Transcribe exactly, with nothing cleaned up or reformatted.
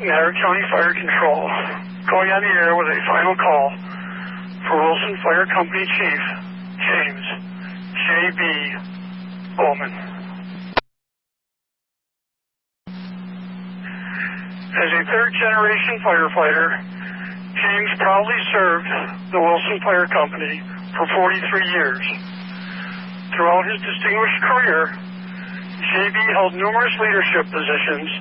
Madera County Fire Control, going on the air with a final call for Wilson Fire Company Chief James J B Bowman. As a third-generation firefighter, James proudly served the Wilson Fire Company for forty-three years. Throughout his distinguished career, J B held numerous leadership positions